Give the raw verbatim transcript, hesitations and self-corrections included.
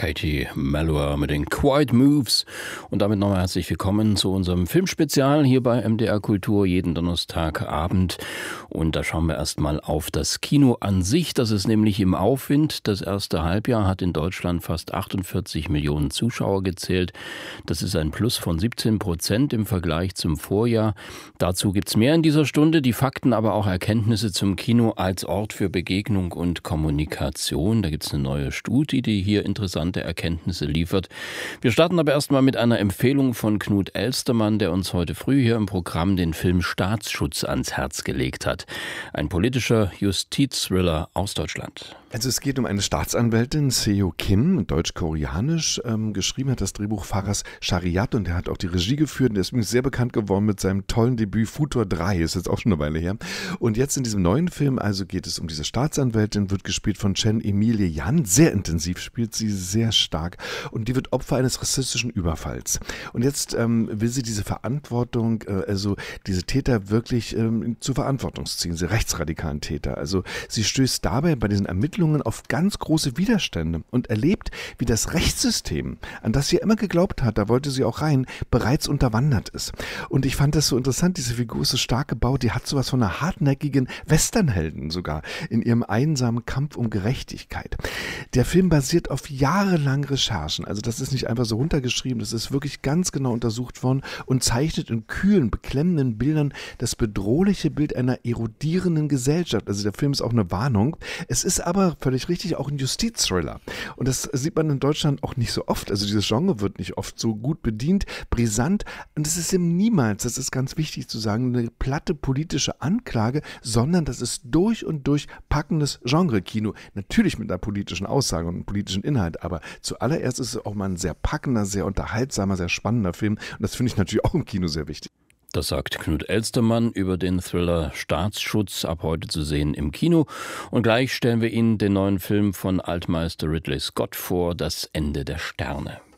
Katie Melua mit den Quiet Moves. Und damit nochmal herzlich willkommen zu unserem Filmspezial hier bei M D R Kultur jeden Donnerstagabend. Und da schauen wir erstmal auf das Kino an sich. Das ist nämlich im Aufwind. Das erste Halbjahr hat in Deutschland fast achtundvierzig Millionen Zuschauer gezählt. Das ist ein Plus von siebzehn Prozent im Vergleich zum Vorjahr. Dazu gibt's mehr in dieser Stunde. Die Fakten, aber auch Erkenntnisse zum Kino als Ort für Begegnung und Kommunikation. Da gibt's eine neue Studie, die hier interessante Erkenntnisse liefert. Wir starten aber erstmal mit einer Empfehlung von Knut Elstermann, der uns heute früh hier im Programm den Film Staatsschutz ans Herz gelegt hat. Ein politischer Justizthriller aus Deutschland. Also es geht um eine Staatsanwältin, Seo Kim, deutsch-koreanisch. Ähm, geschrieben hat das Drehbuch Faras Shariat und er hat auch die Regie geführt. Und der ist übrigens sehr bekannt geworden mit seinem tollen Debüt Futur drei, ist jetzt auch schon eine Weile her. Und jetzt in diesem neuen Film also geht es um diese Staatsanwältin, wird gespielt von Chen Emilie Yan. Sehr intensiv, spielt sie sehr stark. Und die wird Opfer eines rassistischen Überfalls. Und jetzt ähm, will sie diese Verantwortung, äh, also diese Täter wirklich ähm, zur Verantwortung ziehen, diese rechtsradikalen Täter. Also sie stößt dabei bei diesen Ermittlungen auf ganz große Widerstände und erlebt, wie das Rechtssystem, an das sie immer geglaubt hat, da wollte sie auch rein, bereits unterwandert ist. Und ich fand das so interessant, diese Figur ist so stark gebaut, die hat sowas von einer hartnäckigen Westernhelden sogar in ihrem einsamen Kampf um Gerechtigkeit. Der Film basiert auf jahrelangen Recherchen, also das ist nicht einfach so runtergeschrieben, das ist wirklich ganz genau untersucht worden und zeichnet in kühlen, beklemmenden Bildern das bedrohliche Bild einer erodierenden Gesellschaft. Also der Film ist auch eine Warnung. Es ist aber völlig richtig, auch ein Justizthriller. Und das sieht man in Deutschland auch nicht so oft. Also dieses Genre wird nicht oft so gut bedient, brisant. Und es ist eben niemals, das ist ganz wichtig zu sagen, eine platte politische Anklage, sondern das ist durch und durch packendes Genre-Kino. Natürlich mit einer politischen Aussage und einem politischen Inhalt, aber zuallererst ist es auch mal ein sehr packender, sehr unterhaltsamer, sehr spannender Film. Und das finde ich natürlich auch im Kino sehr wichtig. Das sagt Knut Elstermann über den Thriller Staatsschutz, ab heute zu sehen im Kino. Und gleich stellen wir Ihnen den neuen Film von Altmeister Ridley Scott vor, Das Ende der Sterne.